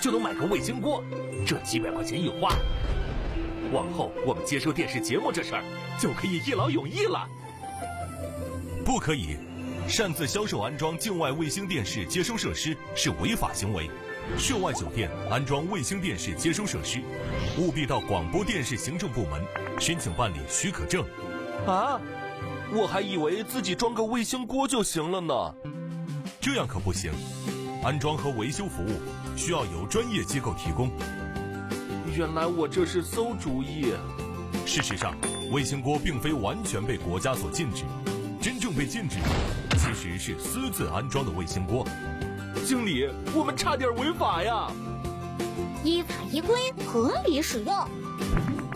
就能买个卫星锅，这几百块钱一花，往后我们接收电视节目这事儿就可以一劳永逸了。 不可以，擅自销售安装境外卫星电视接收设施是违法行为。涉外酒店安装卫星电视接收设施，务必到广播电视行政部门申请办理许可证。 啊，我还以为自己装个卫星锅就行了呢。 这样可不行，安装和维修服务需要由专业机构提供。 原来我这是馊主意。 事实上，卫星锅并非完全被国家所禁止，真正被禁止的其实是私自安装的卫星锅。 经理，我们差点违法呀！ 依法依规，合理使用。